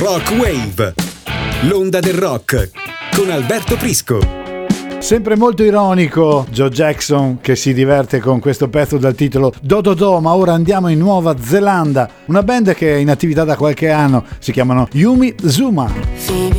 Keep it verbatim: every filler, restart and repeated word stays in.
Rock Wave, l'onda del rock con Alberto Prisco. Sempre molto ironico Joe Jackson, che si diverte con questo pezzo dal titolo Do Do Do. Ma ora andiamo in Nuova Zelanda, una band che è in attività da qualche anno, si chiamano Yumi Zuma.